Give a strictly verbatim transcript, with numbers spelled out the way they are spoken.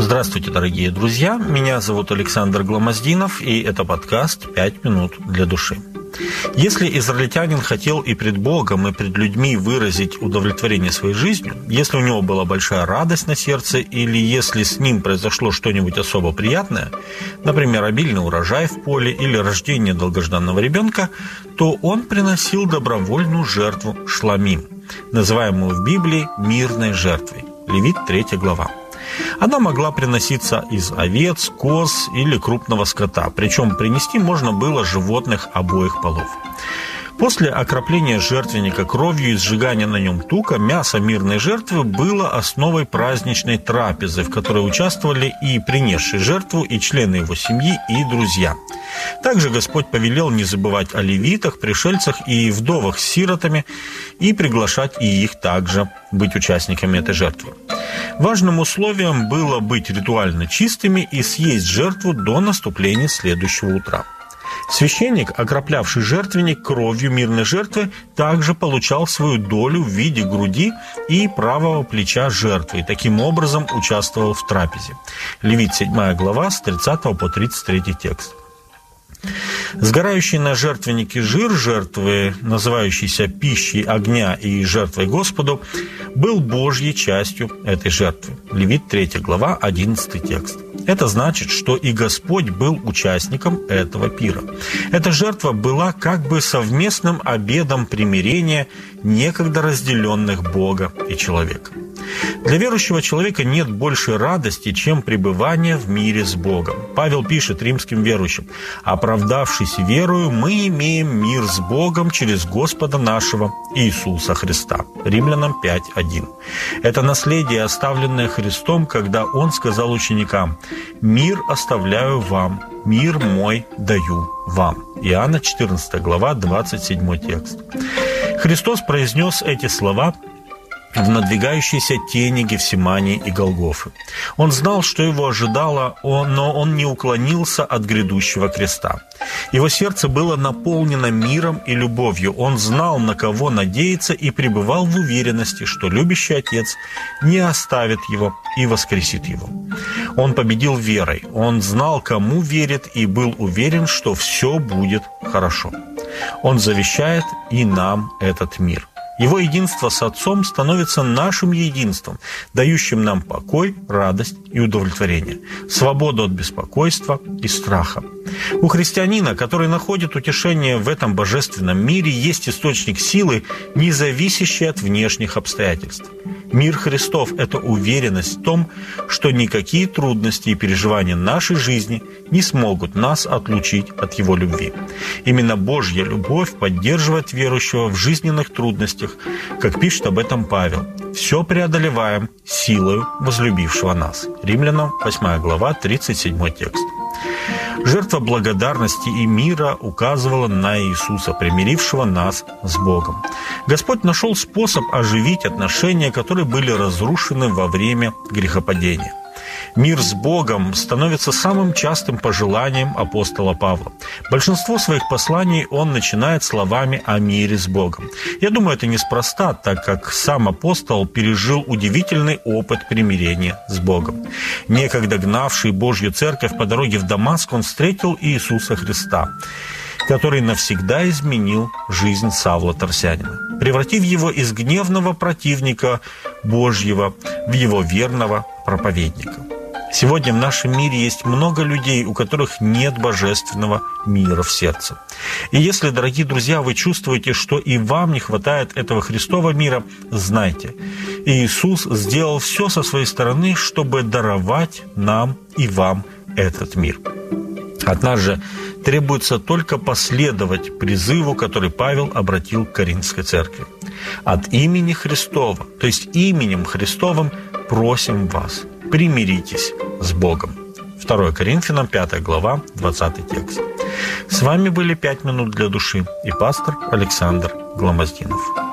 Здравствуйте, дорогие друзья. Меня зовут Александр Гломоздинов, и это подкаст «Пять минут для души». Если израильтянин хотел и пред Богом, и пред людьми выразить удовлетворение своей жизнью, если у него была большая радость на сердце, или если с ним произошло что-нибудь особо приятное, например, обильный урожай в поле или рождение долгожданного ребенка, то он приносил добровольную жертву шламим, называемую в Библии мирной жертвой. Левит третья глава. Она могла приноситься из овец, коз или крупного скота, причем принести можно было животных обоих полов. После окропления жертвенника кровью и сжигания на нем тука, мясо мирной жертвы было основой праздничной трапезы, в которой участвовали и принесший жертву, и члены его семьи, и друзья. Также Господь повелел не забывать о левитах, пришельцах и вдовах с сиротами, и приглашать и их также быть участниками этой жертвы. Важным условием было быть ритуально чистыми и съесть жертву до наступления следующего утра. Священник, окроплявший жертвенник кровью мирной жертвы, также получал свою долю в виде груди и правого плеча жертвы, и таким образом участвовал в трапезе. Левит седьмая глава, с тридцатого по тридцать третий текст. Сгорающий на жертвеннике жир жертвы, называющийся пищей огня и жертвой Господу, был Божьей частью этой жертвы. Левит третья глава, одиннадцатый текст. Это значит, что и Господь был участником этого пира. Эта жертва была как бы совместным обедом примирения некогда разделенных Бога и человека. Для верующего человека нет большей радости, чем пребывание в мире с Богом. Павел пишет римским верующим: «Оправдавшись верою, мы имеем мир с Богом через Господа нашего Иисуса Христа». Римлянам пять один. Это наследие, оставленное Христом, когда Он сказал ученикам: «Мир оставляю вам, мир мой даю вам». Иоанна четырнадцатая глава, двадцать седьмой текст. Христос произнес эти слова в надвигающейся тени Гефсимании и Голгофы. Он знал, что его ожидало, но он не уклонился от грядущего креста. Его сердце было наполнено миром и любовью. Он знал, на кого надеяться, и пребывал в уверенности, что любящий Отец не оставит его и воскресит его. Он победил верой. Он знал, кому верит, и был уверен, что все будет хорошо. Он завещает и нам этот мир. Его единство с Отцом становится нашим единством, дающим нам покой, радость и удовлетворение, свободу от беспокойства и страха. У христианина, который находит утешение в этом божественном мире, есть источник силы, не зависящий от внешних обстоятельств. Мир Христов – это уверенность в том, что никакие трудности и переживания нашей жизни не смогут нас отлучить от Его любви. Именно Божья любовь поддерживает верующего в жизненных трудностях, как пишет об этом Павел: «Все преодолеваем силою возлюбившего нас». Римлянам восьмая глава, тридцать седьмой текст. Жертва благодарности и мира указывала на Иисуса, примирившего нас с Богом. Господь нашел способ оживить отношения, которые были разрушены во время грехопадения. Мир с Богом становится самым частым пожеланием апостола Павла. Большинство своих посланий он начинает словами о мире с Богом. Я думаю, это неспроста, так как сам апостол пережил удивительный опыт примирения с Богом. Некогда гнавший Божью церковь по дороге в Дамаск, он встретил Иисуса Христа, который навсегда изменил жизнь Савла Тарсянина, превратив его из гневного противника Божьего в его верного проповедника. Сегодня в нашем мире есть много людей, у которых нет божественного мира в сердце. И если, дорогие друзья, вы чувствуете, что и вам не хватает этого Христового мира, знайте, Иисус сделал все со своей стороны, чтобы даровать нам и вам этот мир. От нас же требуется только последовать призыву, который Павел обратил к Коринфской церкви. От имени Христова, то есть именем Христовым, просим вас, примиритесь с Богом. второе Коринфянам пятая глава, двадцатый текст. С вами были «Пять минут для души» и пастор Александр Гломоздинов.